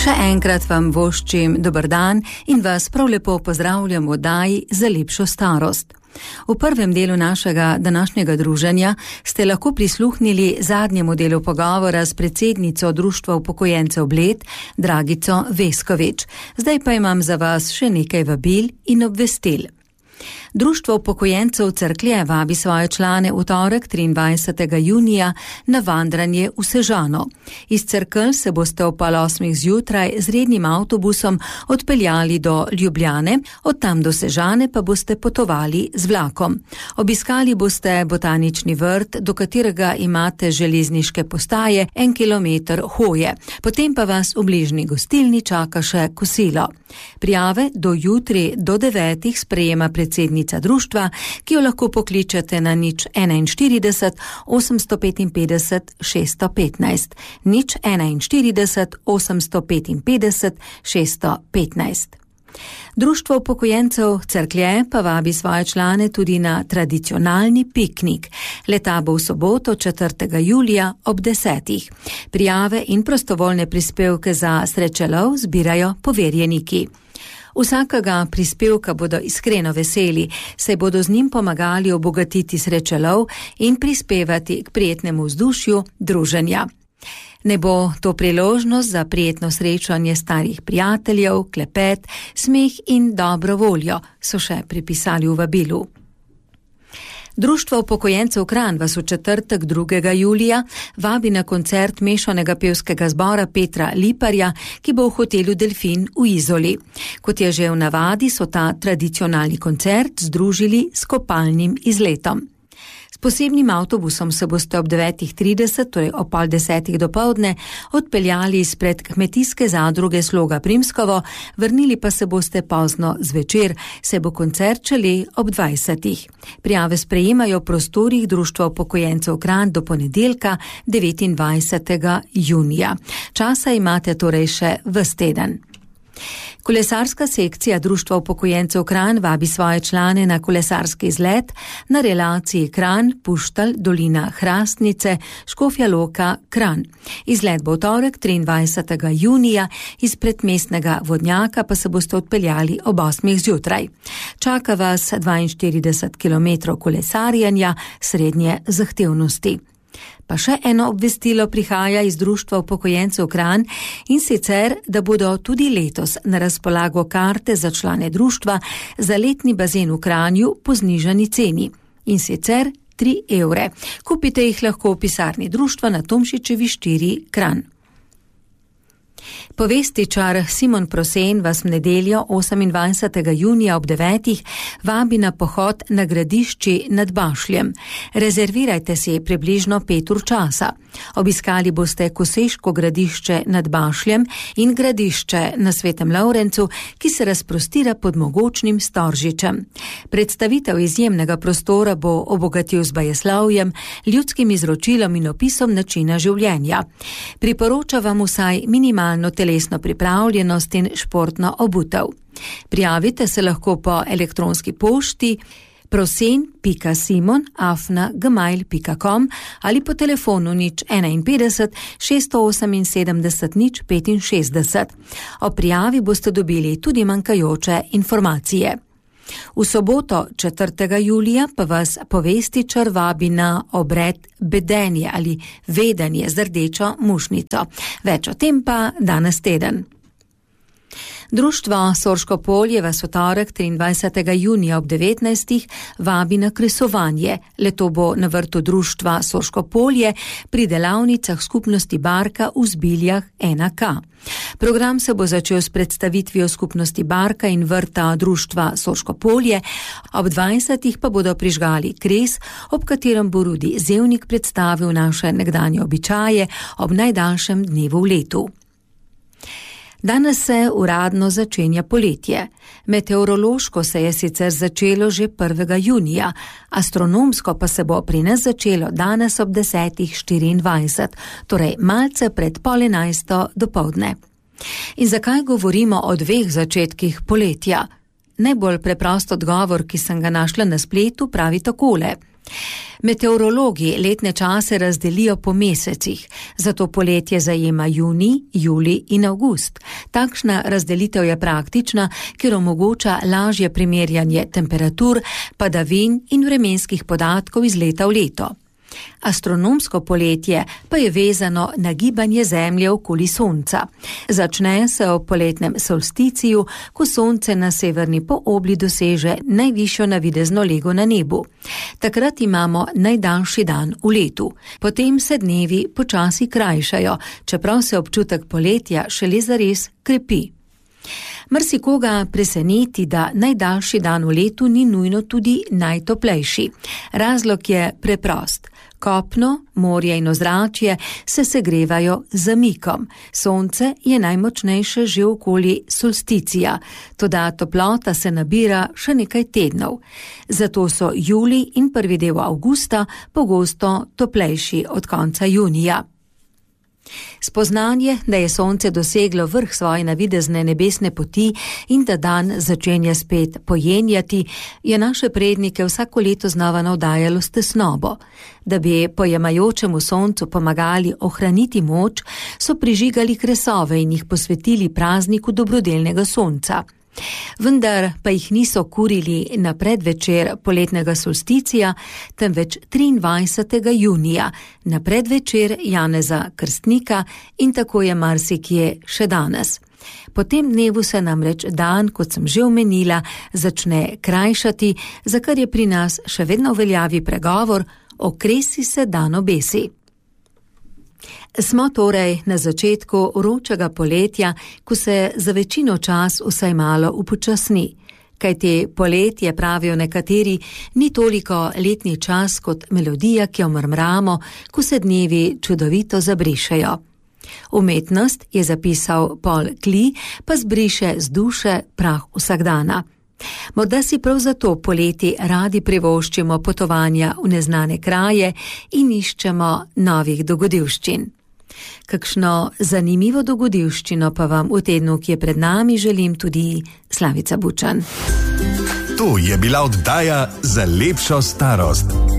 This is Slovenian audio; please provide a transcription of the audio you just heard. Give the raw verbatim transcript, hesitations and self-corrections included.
Še enkrat vam voščim dober dan in vas prav lepo pozdravljam v oddaji Za lepšo starost. V prvem delu našega današnjega druženja ste lahko prisluhnili zadnjemu delu pogovora s predsednico Društva upokojencev Bled, Dragico Veskovič. Zdaj pa imam za vas še nekaj vabil in obvestil. Društvo upokojencev Cerklje vabi svoje člane v torek triindvajsetega junija na vandranje v Sežano. Iz Cerkelj se boste ob pol osmih zjutraj z rednim avtobusom odpeljali do Ljubljane, od tam do Sežane pa boste potovali z vlakom. Obiskali boste botanični vrt, do katerega imate železniške postaje en kilometer hoje. Potem pa vas v bližnji gostilni čaka še kosilo. Prijave do jutri do devetih sprejema predsednica društva, ki jo lahko pokličete na nič enainštirideset osemsto petinpetdeset šeststo petnajst. nič enainštirideset osemsto petinpetdeset šeststo petnajst. Društvo upokojencev Cerklje pa vabi svoje člane tudi na tradicionalni piknik. Leta bo v soboto četrtega julija ob desetih. Prijave in prostovoljne prispevke za srečelov zbirajo poverjeniki. Vsakega prispevka bodo iskreno veseli, saj bodo z njim pomagali obogatiti srečelov in prispevati k prijetnemu vzdušju druženja. Ne bo to priložnost za prijetno srečanje starih prijateljev, klepet, smeh in dobro voljo, so še pripisali v vabilu. Društvo upokojencev Kranj vas v četrtek drugega julija vabi na koncert mešanega pevskega zbora Petra Liparja, ki bo v hotelu Delfin v Izoli. Kot je že v navadi, so ta tradicionalni koncert združili s kopalnim izletom. S posebnim avtobusom se boste ob devetih trideset, torej ob pol desetih dopoldne, odpeljali izpred kmetijske zadruge Sloga Primskovo, vrnili pa se boste pozno zvečer, se bo koncert šele ob dvajsetih. Prijave sprejemajo v prostorih Društva upokojencev Kranj do ponedeljka devetindvajsetega junija. Časa imate torej še ves teden. Kolesarska sekcija Društva upokojencev Kranj vabi svoje člane na kolesarski izlet na relaciji Kranj, Puštalj, Dolina Hrastnice, Škofja Loka, Kranj. Izlet bo v torek triindvajsetega junija, izpred mestnega vodnjaka pa se boste odpeljali ob osmih zjutraj. Čaka vas dvainštirideset kilometrov kolesarjenja srednje zahtevnosti. Pa še eno obvestilo prihaja iz Društva upokojencev Kranj, in sicer, da bodo tudi letos na razpolago karte za člane društva za letni bazen v Kranju po znižani ceni. In sicer tri evre. Kupite jih lahko v pisarni društva na Tomšičevi štiri Kranj. Povestičar Simon Prosen vas v nedeljo osemindvajsetega junija ob devetih vabi na pohod na gradišči nad Bašljem. Rezervirajte si približno pet ur časa. Obiskali boste Koseško gradišče nad Bašljem in gradišče na Svetem Lavrencu, ki se razprostira pod mogočnim Storžičem. Predstavitev izjemnega prostora bo obogatil z bajeslovjem, ljudskim izročilom in opisom načina življenja. Priporoča vam vsaj minimalno telesno pripravljenost in športno obutev. Prijavite se lahko po elektronski pošti prosen pika simon afna gmail pika com ali po telefonu nič enainpetdeset šeststo oseminsedemdeset nič petinšestdeset. O prijavi boste dobili tudi manjkajoče informacije. V soboto četrtega julija pa vas povestičar vabi na obred bedenje ali vedenje z rdečo mušnico. Več o tem pa danes teden. Društvo Sorško polje vas v torek triindvajsetega junija ob devetnajstih vabi na kresovanje. Leto bo na vrtu društva Sorško polje pri delavnicah skupnosti Barka v Zbiljah ena ka. Program se bo začel s predstavitvijo skupnosti Barka in vrta društva Sorško polje, ob dvajsetih pa bodo prižgali kres, ob katerem bo Rudi Zevnik predstavil naše nekdanje običaje ob najdaljšem dnevu v letu. Danes se uradno začenja poletje. Meteorološko se je sicer začelo že prvega junija, astronomsko pa se bo pri nas začelo danes ob desetih štiriindvajset, torej malce pred pol enajsto dopoldne. In zakaj govorimo o dveh začetkih poletja? Najbolj preprost odgovor, ki sem ga našla na spletu, pravi takole. Meteorologi letne čase razdelijo po mesecih, zato poletje zajema junij, julij in avgust. Takšna razdelitev je praktična, ker omogoča lažje primerjanje temperatur, padavin in vremenskih podatkov iz leta v leto. Astronomsko poletje pa je vezano na gibanje Zemlje okoli Sonca. Začne se ob poletnem solsticiju, ko Sonce na severni polobli doseže najvišjo navidezno lego na nebu. Takrat imamo najdaljši dan v letu. Potem se dnevi počasi krajšajo, čeprav se občutek poletja šele zares krepi. Marsikoga preseneti, da najdaljši dan v letu ni nujno tudi najtoplejši. Razlog je preprost. Kopno, morje in ozračje se segrevajo z zamikom. Sonce je najmočnejše že okoli solsticija, toda toplota se nabira še nekaj tednov. Zato so julij in prvi del avgusta pogosto toplejši od konca junija. Spoznanje, da je Sonce doseglo vrh svoje navidezne nebesne poti in da dan začenja spet pojenjati, je naše prednike vsako leto znova navdajalo s tesnobo. Da bi pojemajočemu Soncu pomagali ohraniti moč, so prižigali kresove in jih posvetili prazniku dobrodelnega Sonca. Vendar pa jih niso kurili na predvečer poletnega solsticija, temveč triindvajsetega junija, na predvečer Janeza Krstnika, in tako je marsikje še danes. Po tem dnevu se namreč dan, kot sem že omenila, začne krajšati, za kar je pri nas še vedno v veljavi pregovor: okresi se dan obesi. Smo torej na začetku vročega poletja, ko se za večino čas vsaj malo upočasni. Kajti poletje, pravijo nekateri, ni toliko letni čas kot melodija, ki jo mrmramo, ko se dnevi čudovito zabrišejo. Umetnost, je zapisal Paul Klee, pa zbriše z duše prah vsakdana. Morda si prav zato poleti radi privoščimo potovanja v neznane kraje in iščemo novih dogodivščin. Kakšno zanimivo dogodivščino pa vam v tednu, ki je pred nami, želim tudi Slavica Bučan. To je bila oddaja Za lepšo starost.